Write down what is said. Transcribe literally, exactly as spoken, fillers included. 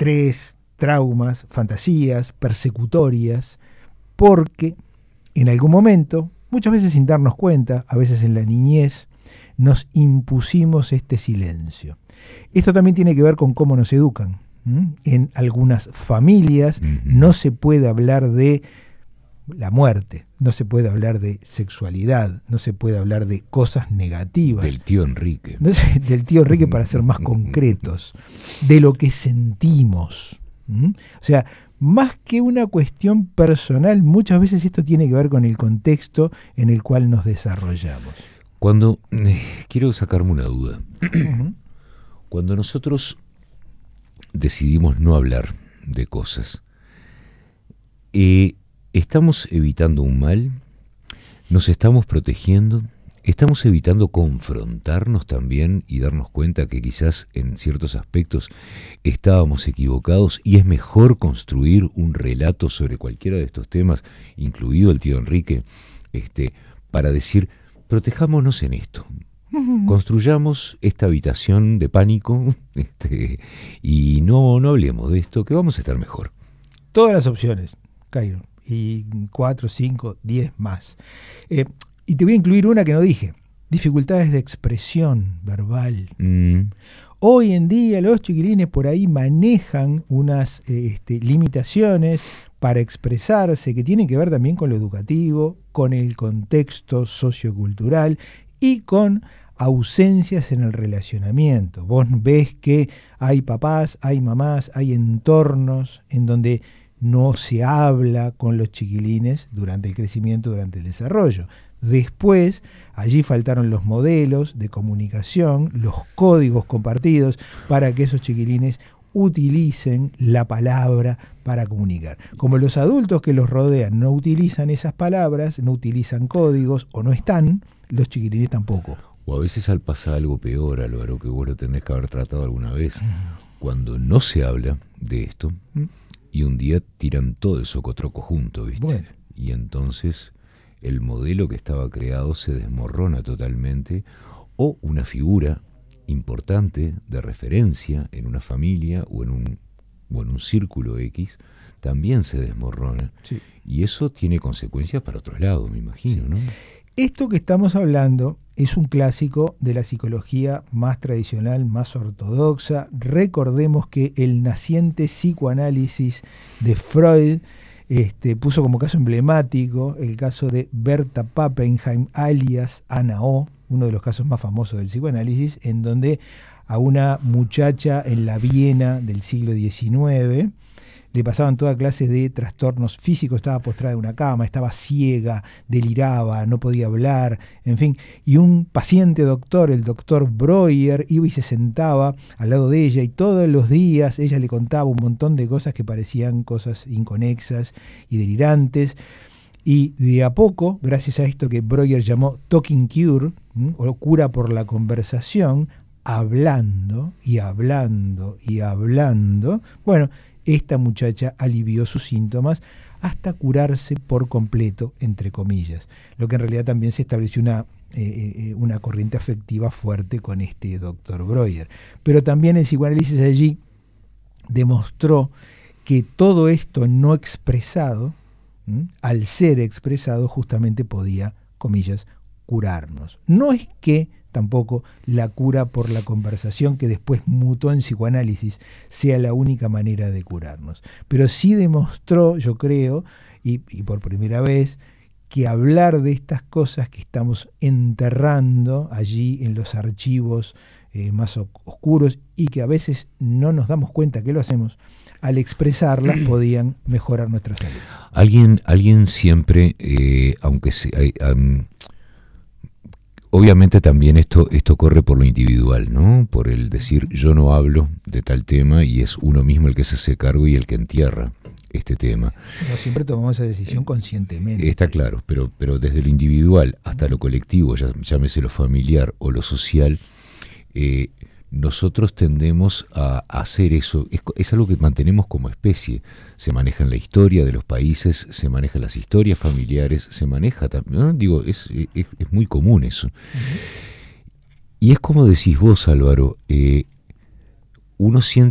estrés, traumas, fantasías, persecutorias, porque en algún momento, muchas veces sin darnos cuenta, a veces en la niñez, nos impusimos este silencio. Esto también tiene que ver con cómo nos educan. ¿Mm? En algunas familias uh-huh. no se puede hablar de la muerte, no se puede hablar de sexualidad, no se puede hablar de cosas negativas. Del tío Enrique. No sé, del tío Enrique para ser más concretos, de lo que sentimos. ¿Mm? O sea, más que una cuestión personal, muchas veces esto tiene que ver con el contexto en el cual nos desarrollamos. Cuando, eh, quiero sacarme una duda, uh-huh. cuando nosotros decidimos no hablar de cosas, eh, ¿estamos evitando un mal? ¿Nos estamos protegiendo? ¿Estamos evitando confrontarnos también y darnos cuenta que quizás en ciertos aspectos estábamos equivocados y es mejor construir un relato sobre cualquiera de estos temas, incluido el tío Enrique, este, para decir, protejámonos en esto? Construyamos esta habitación de pánico este, y no, no hablemos de esto, que vamos a estar mejor. Todas las opciones, Cairo, y cuatro, cinco, diez más. Eh, y te voy a incluir una que no dije, dificultades de expresión verbal. Mm. Hoy en día los chiquilines por ahí manejan unas eh, este, limitaciones para expresarse que tienen que ver también con lo educativo, con el contexto sociocultural y con ausencias en el relacionamiento. Vos ves que hay papás, hay mamás, hay entornos en donde no se habla con los chiquilines durante el crecimiento, durante el desarrollo. Después, allí faltaron los modelos de comunicación, los códigos compartidos para que esos chiquilines utilicen la palabra para comunicar. Como los adultos que los rodean no utilizan esas palabras, no utilizan códigos o no están, los chiquilines tampoco. O a veces al pasar algo peor, Álvaro, que vos lo tenés que haber tratado alguna vez, cuando no se habla de esto, y un día tiran todo el socotroco junto, ¿viste? Bueno. Y entonces el modelo que estaba creado se desmorona totalmente, o una figura importante de referencia en una familia o en un, o en un círculo X también se desmorona. Sí. Y eso tiene consecuencias para otros lados, me imagino, sí. ¿no? Esto que estamos hablando es un clásico de la psicología más tradicional, más ortodoxa. Recordemos que el naciente psicoanálisis de Freud este, puso como caso emblemático el caso de Berta Pappenheim, alias Ana O, uno de los casos más famosos del psicoanálisis, en donde a una muchacha en la Viena del siglo diecinueve le pasaban toda clase de trastornos físicos, estaba postrada en una cama, estaba ciega, deliraba, no podía hablar, en fin. Y un paciente doctor, el doctor Breuer, iba y se sentaba al lado de ella y todos los días ella le contaba un montón de cosas que parecían cosas inconexas y delirantes. Y de a poco, gracias a esto que Breuer llamó talking cure, ¿m? o cura por la conversación, hablando y hablando y hablando, bueno, esta muchacha alivió sus síntomas hasta curarse por completo, entre comillas. Lo que en realidad también se estableció una, eh, una corriente afectiva fuerte con este doctor Breuer. Pero también el psicoanálisis allí demostró que todo esto no expresado, ¿m? al ser expresado, justamente podía, comillas, curarnos. No es que tampoco la cura por la conversación, que después mutó en psicoanálisis, sea la única manera de curarnos. Pero sí demostró, yo creo, y, y por primera vez, que hablar de estas cosas que estamos enterrando allí en los archivos eh, más oscuros y que a veces no nos damos cuenta que lo hacemos, al expresarlas podían mejorar nuestra salud. Alguien, alguien siempre, eh, aunque sea... Um, Obviamente también esto, esto corre por lo individual, ¿no? Por el decir yo no hablo de tal tema y es uno mismo el que se hace cargo y el que entierra este tema. No siempre tomamos esa decisión conscientemente. Está claro, pero, pero desde lo individual hasta lo colectivo, ya, llámese lo familiar o lo social, eh, nosotros tendemos a hacer eso. Es, es algo que mantenemos como especie. Se maneja en la historia de los países, se maneja en las historias familiares, se maneja también, ¿no? Digo, es, es, es muy común eso. Uh-huh. Y es como decís vos, Álvaro, eh, uno